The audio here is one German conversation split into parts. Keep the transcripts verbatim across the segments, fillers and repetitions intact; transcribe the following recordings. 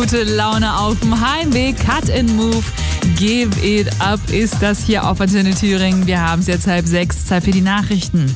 gute Laune auf dem Heimweg. Cut and Move, Give It Up ist das hier auf Antenne Thüringen. Wir haben es jetzt halb sechs, Zeit für die Nachrichten.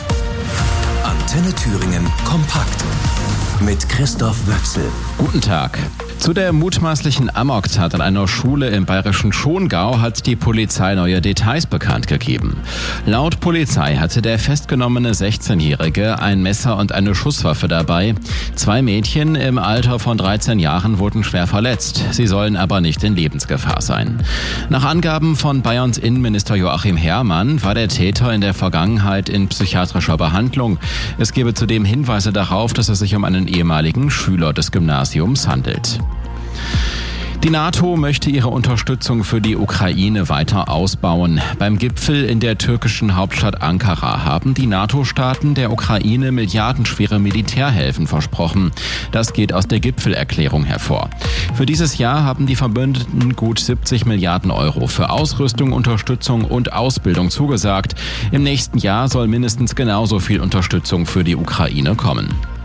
Antenne Thüringen kompakt mit Christoph Wöchsel. Guten Tag. Zu der mutmaßlichen Amoktat an einer Schule im bayerischen Schongau hat die Polizei neue Details bekannt gegeben. Laut Polizei hatte der festgenommene sechzehnjährige ein Messer und eine Schusswaffe dabei. Zwei Mädchen im Alter von dreizehn Jahren wurden schwer verletzt. Sie sollen aber nicht in Lebensgefahr sein. Nach Angaben von Bayerns Innenminister Joachim Herrmann war der Täter in der Vergangenheit in psychiatrischer Behandlung. Es gebe zudem Hinweise darauf, dass es sich um einen ehemaligen Schüler des Gymnasiums handelt. Die NATO möchte ihre Unterstützung für die Ukraine weiter ausbauen. Beim Gipfel in der türkischen Hauptstadt Ankara haben die NATO-Staaten der Ukraine milliardenschwere Militärhilfen versprochen. Das geht aus der Gipfelerklärung hervor. Für dieses Jahr haben die Verbündeten gut siebzig Milliarden Euro für Ausrüstung, Unterstützung und Ausbildung zugesagt. Im nächsten Jahr soll mindestens genauso viel Unterstützung für die Ukraine kommen.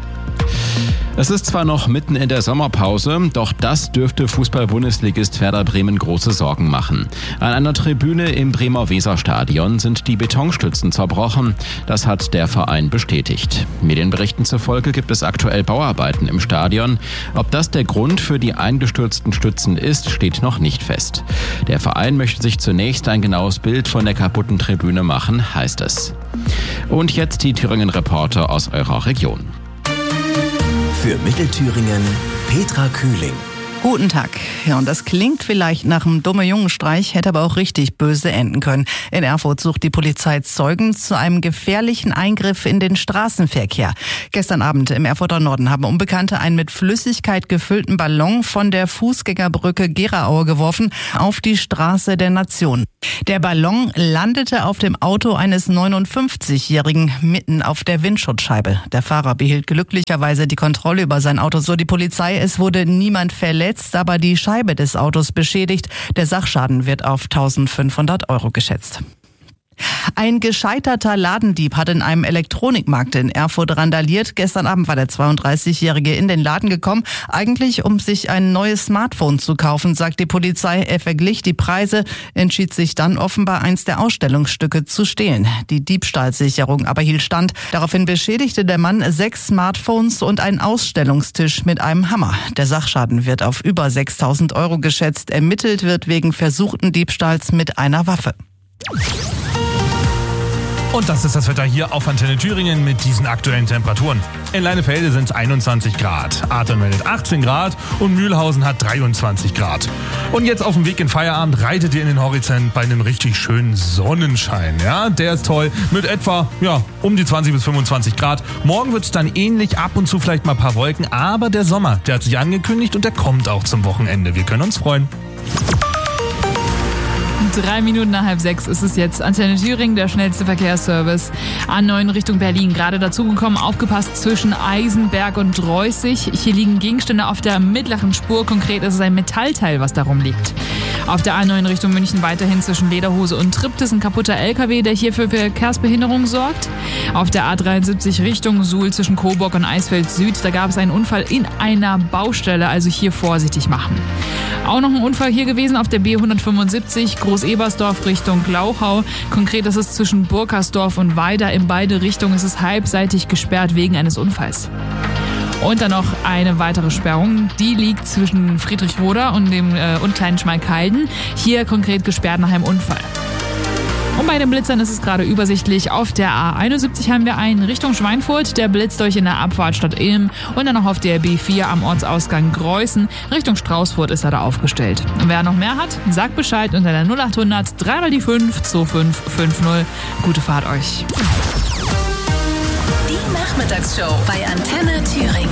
Es ist zwar noch mitten in der Sommerpause, doch das dürfte Fußball-Bundesligist Werder Bremen große Sorgen machen. An einer Tribüne im Bremer Weserstadion sind die Betonstützen zerbrochen. Das hat der Verein bestätigt. Medienberichten zufolge gibt es aktuell Bauarbeiten im Stadion. Ob das der Grund für die eingestürzten Stützen ist, steht noch nicht fest. Der Verein möchte sich zunächst ein genaues Bild von der kaputten Tribüne machen, heißt es. Und jetzt die Thüringen-Reporter aus eurer Region. Für Mittelthüringen Petra Kühling. Guten Tag. Ja, und das klingt vielleicht nach einem dummen Jungenstreich, hätte aber auch richtig böse enden können. In Erfurt sucht die Polizei Zeugen zu einem gefährlichen Eingriff in den Straßenverkehr. Gestern Abend im Erfurter Norden haben Unbekannte einen mit Flüssigkeit gefüllten Ballon von der Fußgängerbrücke Geraue geworfen auf die Straße der Nation. Der Ballon landete auf dem Auto eines neunundfünfzigjährigen mitten auf der Windschutzscheibe. Der Fahrer behielt glücklicherweise die Kontrolle über sein Auto, so die Polizei. Es wurde niemand verletzt, aber die Scheibe des Autos beschädigt. Der Sachschaden wird auf eintausendfünfhundert Euro geschätzt. Ein gescheiterter Ladendieb hat in einem Elektronikmarkt in Erfurt randaliert. Gestern Abend war der zweiunddreißigjährige in den Laden gekommen, eigentlich um sich ein neues Smartphone zu kaufen, sagt die Polizei. Er verglich die Preise, entschied sich dann offenbar eins der Ausstellungsstücke zu stehlen. Die Diebstahlsicherung aber hielt stand. Daraufhin beschädigte der Mann sechs Smartphones und einen Ausstellungstisch mit einem Hammer. Der Sachschaden wird auf über sechstausend Euro geschätzt. Ermittelt wird wegen versuchten Diebstahls mit einer Waffe. Und das ist das Wetter hier auf Antenne Thüringen mit diesen aktuellen Temperaturen. In Leinefelde sind es einundzwanzig Grad, Adern meldet achtzehn Grad und Mühlhausen hat dreiundzwanzig Grad. Und jetzt auf dem Weg in Feierabend reitet ihr in den Horizont bei einem richtig schönen Sonnenschein. Ja, der ist toll mit etwa ja, um die zwanzig bis fünfundzwanzig Grad. Morgen wird es dann ähnlich, ab und zu vielleicht mal ein paar Wolken, aber der Sommer, der hat sich angekündigt und der kommt auch zum Wochenende. Wir können uns freuen. Drei Minuten nach halb sechs ist es jetzt. Antenne Thüringen, der schnellste Verkehrsservice. A neun Richtung Berlin. Gerade dazugekommen, aufgepasst zwischen Eisenberg und Reußig. Hier liegen Gegenstände auf der mittleren Spur. Konkret ist es ein Metallteil, was darum liegt. Auf der A neun Richtung München weiterhin zwischen Lederhose und Triptis ein kaputter L K W, der hier für Verkehrsbehinderung sorgt. Auf der A dreiundsiebzig Richtung Suhl zwischen Coburg und Eisfeld Süd, da gab es einen Unfall in einer Baustelle, also hier vorsichtig machen. Auch noch ein Unfall hier gewesen auf der B hundertfünfundsiebzig Groß-Ebersdorf Richtung Glauchau. Konkret ist es zwischen Burkersdorf und Weida. In beide Richtungen ist es halbseitig gesperrt wegen eines Unfalls. Und dann noch eine weitere Sperrung, die liegt zwischen Friedrichroda und dem äh, und Kleinen Schmalkalden. Hier konkret gesperrt nach einem Unfall. Und bei den Blitzern ist es gerade übersichtlich. Auf der A einundsiebzig haben wir einen Richtung Schweinfurt, der blitzt euch in der Abfahrt Stadt Ilm. Und dann noch auf der B vier am Ortsausgang Greußen. Richtung Straußfurt ist er da aufgestellt. Und wer noch mehr hat, sagt Bescheid unter der null achthundert drei mal die fünf zwei fünf fünf null. Gute Fahrt euch. Die Nachmittagsshow bei Antenne Thüringen.